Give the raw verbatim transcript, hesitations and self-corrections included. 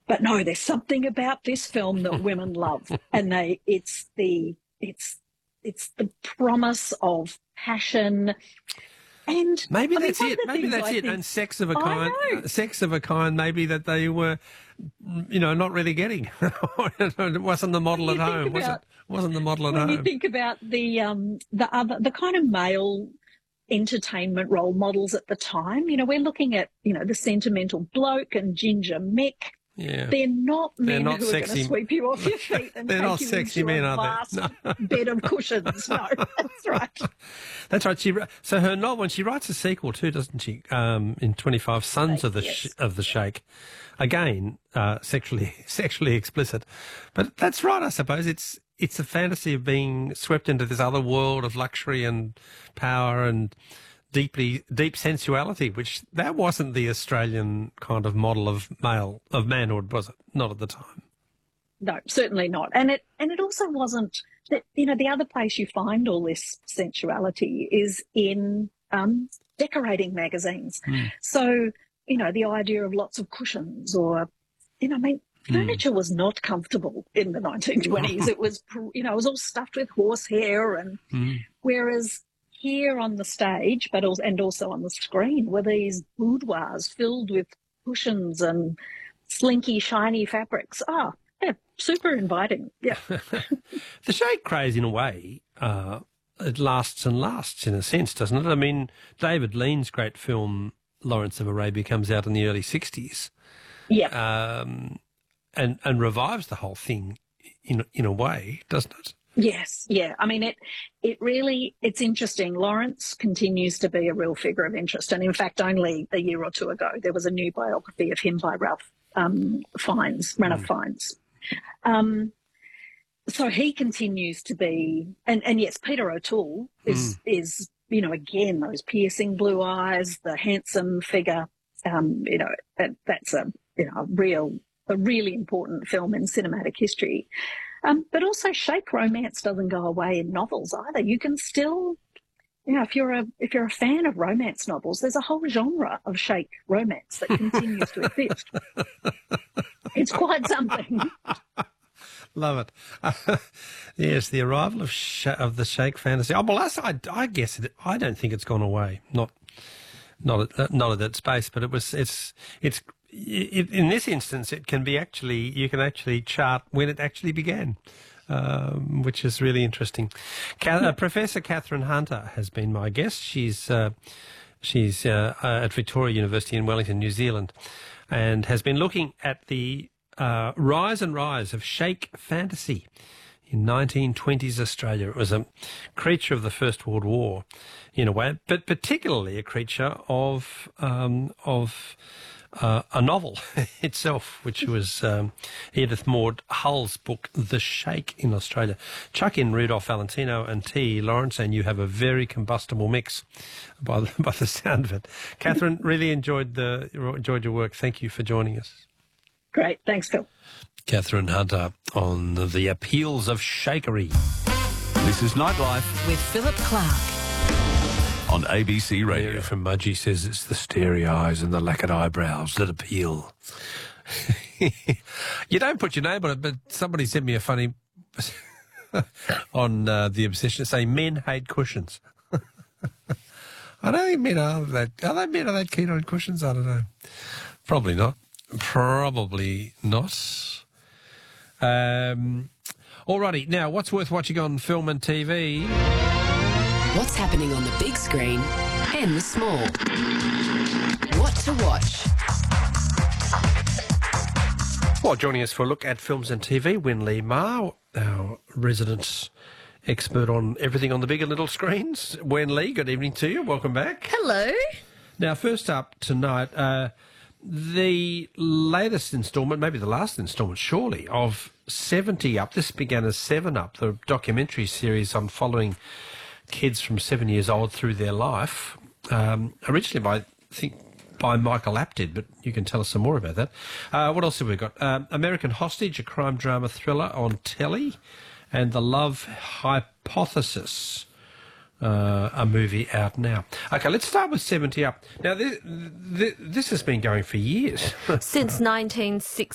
but no, there's something about this film that women love, and they it's the it's it's the promise of passion. And maybe I mean, that's it. Maybe that's it. Think, and sex of a kind, uh, sex of a kind. Maybe that they were, you know, not really getting. It wasn't the model at home. About, was it? Wasn't the model at when home. When you think about the um the other the kind of male entertainment role models at the time, you know, we're looking at you know the sentimental bloke and Ginger Mick. Yeah. They're not men They're not who sexy. are going to sweep you off your feet and They're take not you sexy into men, a are vast they? No. bed of cushions. No, that's right. That's right. She so her novel, when she writes a sequel too, doesn't she? Um, in twenty-five Sons Sheikh, of the yes. sh- of the Sheikh, again uh, sexually sexually explicit. But that's right, I suppose. It's it's a fantasy of being swept into this other world of luxury and power and deeply deep sensuality, which that wasn't the Australian kind of model of male of manhood, was it? Not at the time. No, certainly not. And it and it also wasn't that, you know, the other place you find all this sensuality is in um, decorating magazines. Mm. So, you know, the idea of lots of cushions or, you know, I mean, mm. furniture was not comfortable in the nineteen twenties. It was, you know, it was all stuffed with horsehair and mm. whereas here on the stage, but also, and also on the screen, were these boudoirs filled with cushions and slinky, shiny fabrics. Ah, oh, yeah, super inviting. Yeah. The Sheikh craze, in a way, uh, it lasts and lasts in a sense, doesn't it? I mean, David Lean's great film Lawrence of Arabia comes out in the early sixties. Yeah. Um, and and revives the whole thing in in a way, doesn't it? Yes, yeah. I mean, it it really, it's interesting. Lawrence continues to be a real figure of interest. And in fact, only a year or two ago, there was a new biography of him by Ralph um, Fiennes, Ranulph mm. Fiennes. Um, so he continues to be, and, and yes, Peter O'Toole is, mm. is, you know, again, those piercing blue eyes, the handsome figure, um, you know, that, that's a, you know, a real, a really important film in cinematic history. Um, but also, Sheikh romance doesn't go away in novels either. You can still, you know, if you're a if you're a fan of romance novels, there's a whole genre of Sheikh romance that continues to exist. It's quite something. Love it. Uh, yes, the arrival of sh- of the Sheikh fantasy. Oh, well, that's, I, I guess it, I don't think it's gone away. Not not at, not at that space, but it was. It's it's. It, in this instance, it can be actually, you can actually chart when it actually began, um, which is really interesting. Ca- uh, Professor Catherine Hunter has been my guest. She's uh, she's uh, uh, at Victoria University in Wellington, New Zealand, and has been looking at the uh, rise and rise of Sheikh fantasy in nineteen twenties Australia. It was a creature of the First World War, in a way, but particularly a creature of um, of Uh, a novel itself, which was um, Edith Maud Hull's book, The Sheikh in Australia. Chuck in Rudolph Valentino and T. Lawrence, and you have a very combustible mix by the, by the sound of it. Catherine, really enjoyed the enjoyed your work. Thank you for joining us. Great. Thanks, Phil. Catherine Hunter on the appeals of Sheikery. This is Nightlife with Philip Clark. On A B C Radio. Mary from Mudgee says it's the starry eyes and the lacquered eyebrows that appeal. You don't put your name on it, but somebody sent me a funny on uh, The Obsession saying men hate cushions. I don't think men are that. Are they men are that keen on cushions? I don't know. Probably not. Probably not. Um, alrighty. Now, what's worth watching on film and T V? What's happening on the big screen and the small. What to watch? Well, joining us for a look at films and T V, Win Lee Ma, our resident expert on everything on the big and little screens. Win Lee, good evening to you. Welcome back. Hello. Now, first up tonight, uh, the latest instalment, maybe the last instalment, surely, of seventy Up. This began as seven Up, the documentary series on following kids from seven years old through their life, um, originally by, I think, by Michael Apted, but you can tell us some more about that. Uh, what else have we got? Um, American Hostage, a crime drama thriller on telly, and The Love Hypothesis, uh, a movie out now. Okay, let's start with seventy Up. Now, this, this, this has been going for years. Since nineteen sixty.